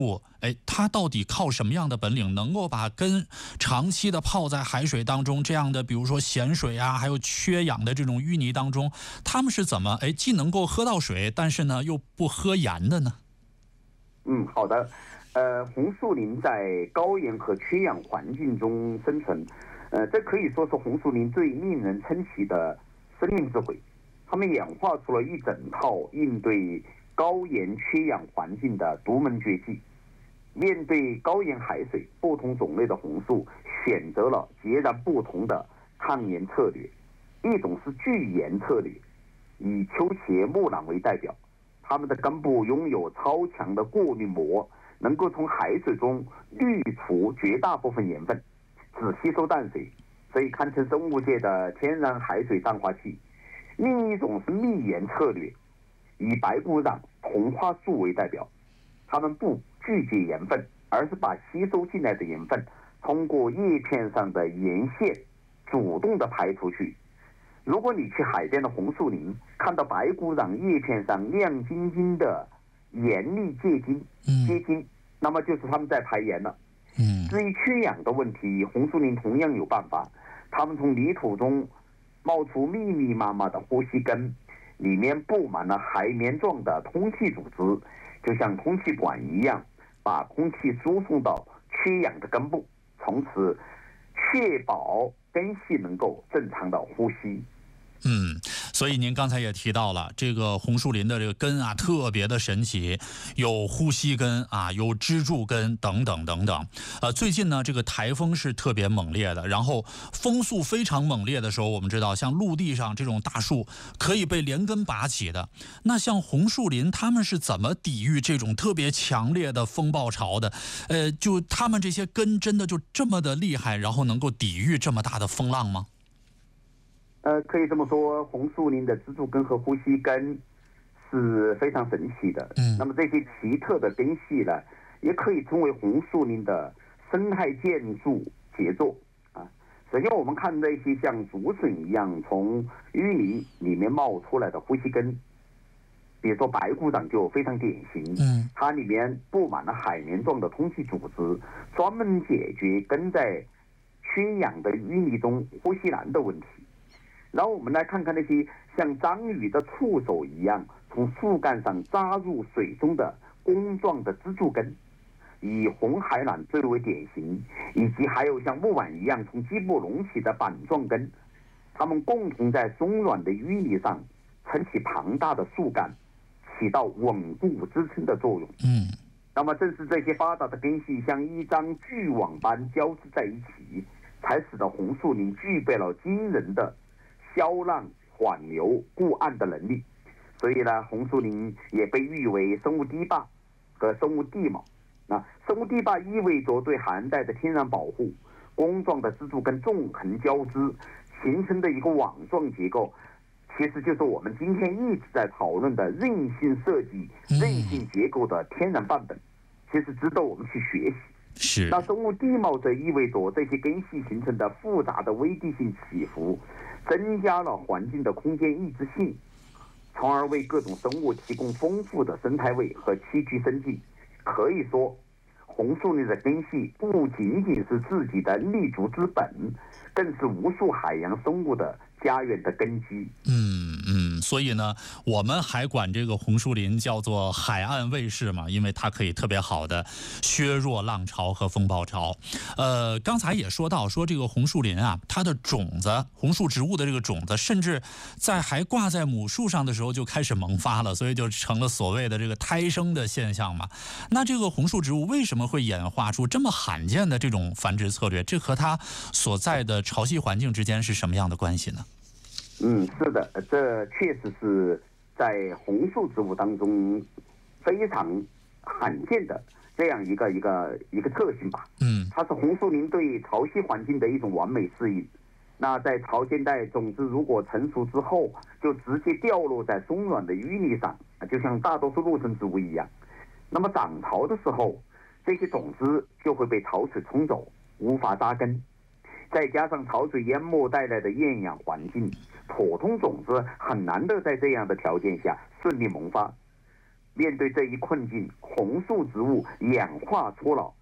它到底靠什么样的本领能够把根长期的泡在海水当中，这样的比如说咸水啊，还有缺氧的这种淤泥当中，他们是怎么既能够喝到水，但是呢又不喝盐的呢？ 好的。红树林在高盐和缺氧环境中生存，这可以说是红树林最令人称奇的生命智慧。他们演化出了一整套应对高盐缺氧环境的独门绝技。面对高盐海水，不同种类的红树选择了截然不同的抗盐策略。一种是拒盐策略，以秋茄、木兰为代表，它们的根部拥有超强的过滤膜，能够从海水中滤除绝大部分盐分，只吸收淡水，所以堪称生物界的天然海水淡化器。另一种是密盐策略，以白骨壤、同花树为代表，它们不拒绝盐分，而是把吸收进来的盐分通过叶片上的盐腺主动的排出去。如果你去海边的红树林，看到白骨壤叶片上亮晶晶的盐粒结晶，那么就是他们在排盐了。至于缺氧的问题，红树林同样有办法，他们从泥土中冒出密密麻麻的呼吸根，里面布满了海绵状的通气组织，就像空气管一样，把空气输送到缺氧的根部，从此确保根系能够正常的呼吸。 所以您刚才也提到了，这个红树林的这个根啊，特别的神奇，有呼吸根啊，有支柱根等等等等。最近呢，这个台风是特别猛烈的，然后风速非常猛烈的时候，我们知道，像陆地上这种大树可以被连根拔起的。那像红树林，他们是怎么抵御这种特别强烈的风暴潮的？就他们这些根真的就这么的厉害，然后能够抵御这么大的风浪吗？ 可以这么说，红树林的支柱根和呼吸根是非常神奇的。那么这些奇特的根系呢，也可以称为红树林的生态建筑杰作啊。首先，我们看那些像竹笋一样从淤泥里面冒出来的呼吸根，比如说白骨壤就非常典型。它里面布满了海绵状的通气组织，专门解决根在缺氧的淤泥中呼吸难的问题。然后我们来看看那些像章鱼的触手一样从树干上扎入水中的弓状的支柱根，以红海榄最为典型，以及还有像木碗一样从基部隆起的板状根，它们共同在松软的淤泥上撑起庞大的树干，起到稳固支撑的作用。那么正是这些发达的根系像一张巨网般交织在一起，才使得红树林具备了惊人的消浪、缓流、固岸的能力。所以呢，红树林也被誉为生物堤坝和生物地锚。生物地坝意味着对海岸带的天然保护，弓状的支柱根纵横交织形成的一个网状结构，其实就是我们今天一直在讨论的韧性设计、韧性结构的天然范本，其实值得我们去学习。那生物地貌则意味着这些根系形成的复杂的微地性起伏，增加了环境的空间抑制性，从而为各种生物提供丰富的生态位和栖居生境。可以说，红树林的根系不仅仅是自己的立足之本，更是无数海洋生物的家园的根基。 所以呢，我们还管这个红树林叫做海岸卫士嘛，因为它可以特别好的削弱浪潮和风暴潮。刚才也说到这个红树林啊，它的种子，红树植物的这个种子，甚至在还挂在母树上的时候就开始萌发了，所以就成了所谓的这个胎生的现象嘛。那这个红树植物为什么会演化出这么罕见的这种繁殖策略？这和它所在的潮汐环境之间是什么样的关系呢？ 是的，这确实是在红树植物当中非常罕见的这样一个特性吧。它是红树林对潮汐环境的一种完美适应。那在潮间带，种子如果成熟之后，就直接掉落在松软的淤泥上，就像大多数陆生植物一样。那么涨潮的时候，这些种子就会被潮水冲走，无法扎根。再加上潮水淹没带来的厌氧环境，普通种子很难的在这样的条件下顺利萌发。 面对这一困境，红树植物氧化初老，